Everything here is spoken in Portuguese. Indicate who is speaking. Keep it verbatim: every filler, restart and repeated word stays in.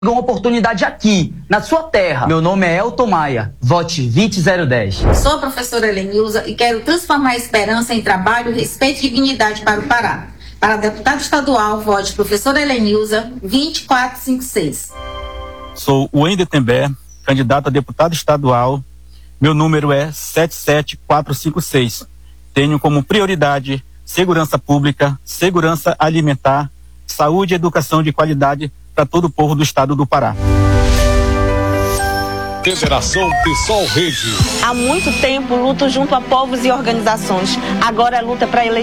Speaker 1: uma oportunidade aqui, na sua terra. Meu nome é Elton Maia. Vote vinte zero dez.
Speaker 2: Sou a professora Helenilza e quero transformar a esperança em trabalho, respeito e dignidade para o Pará. Para deputado estadual, vote professora Helenilza vinte quatro cinquenta e seis.
Speaker 3: Sou o Wender Tembé, candidato a deputado estadual. Meu número é sete sete quatro cinco seis. Tenho como prioridade segurança pública, segurança alimentar, saúde e educação de qualidade para todo o povo do estado do Pará.
Speaker 4: Federação PSOL Rede.
Speaker 5: Há muito tempo luto junto a povos e organizações. Agora é luta para eleição.